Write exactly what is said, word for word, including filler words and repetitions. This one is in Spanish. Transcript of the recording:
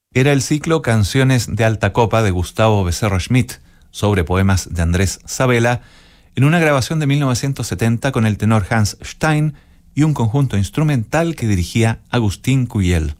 Era el ciclo Canciones de Alta Copa de Gustavo Becerro Schmidt, sobre poemas de Andrés Sabela, en una grabación de mil novecientos setenta con el tenor Hans Stein y un conjunto instrumental que dirigía Agustín Cuyel.